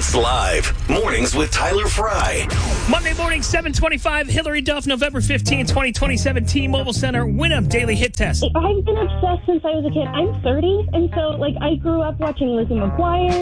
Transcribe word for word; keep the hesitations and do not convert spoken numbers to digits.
It's live. Mornings with Tyler Fry. Monday morning, seven twenty-five. Hillary Duff, November fifteenth, twenty twenty-seven. T-Mobile Center. Winamp Daily Hit Test. I've been obsessed since I was a kid. I'm thirty, and so, like, I grew up watching Lizzie McGuire